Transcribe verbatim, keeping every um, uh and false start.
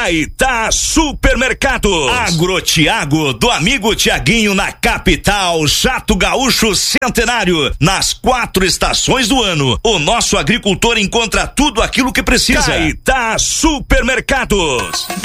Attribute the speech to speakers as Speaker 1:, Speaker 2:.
Speaker 1: Caetá Supermercados. Agro Tiago, do amigo Tiaguinho, na capital, Chato Gaúcho Centenário. Nas quatro estações do ano, o nosso agricultor encontra tudo aquilo que precisa. Caetá Supermercados.